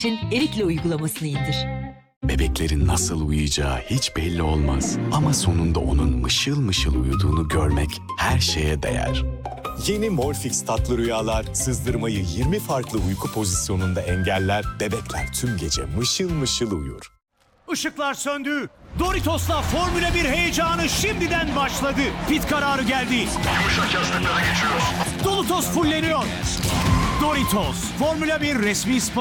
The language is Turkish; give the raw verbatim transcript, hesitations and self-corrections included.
için Erikli uygulamasını indir. Bebeklerin nasıl uyuyacağı hiç belli olmaz. Ama sonunda onun mışıl mışıl uyuduğunu görmek her şeye değer. Yeni Morfix tatlı rüyalar sızdırmayı yirmi farklı uyku pozisyonunda engeller, bebekler tüm gece mışıl mışıl uyur. Işıklar söndü. Doritos'la Formula bir heyecanı şimdiden başladı. Pit kararı geldi. Yumuşak yastıklara geçiyoruz. Dolutos fulleniyor. Doritos, Formula bir resmi sponsor.